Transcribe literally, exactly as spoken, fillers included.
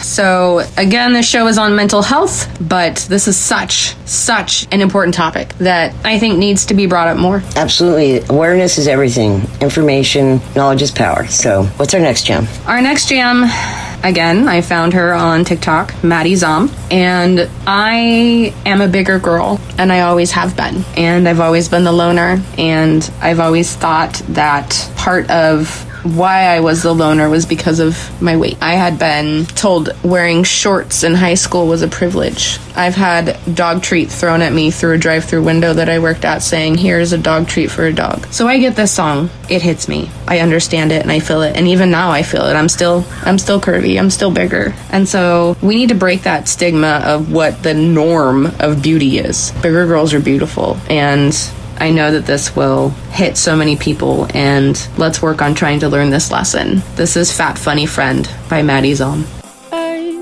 So again, this show is on mental health, but this is such, such an important topic that I think needs to be brought up more. Absolutely. Awareness is everything. Information, knowledge is power. So what's our next jam? Our next jam, again, I found her on TikTok, Maddie Zom, and I am a bigger girl, and I always have been. And I've always been the loner, and I've always thought that part of why I was the loner was because of my weight. I had been told wearing shorts in high school was a privilege. I've had dog treat thrown at me through a drive-through window that I worked at saying, here's a dog treat for a dog. So I get this song. It hits me. I understand it and I feel it. And even now I feel it. I'm still, I'm still curvy. I'm still bigger. And so we need to break that stigma of what the norm of beauty is. Bigger girls are beautiful. And I know that this will hit so many people, and let's work on trying to learn this lesson. This is Fat Funny Friend by Maddie Zom.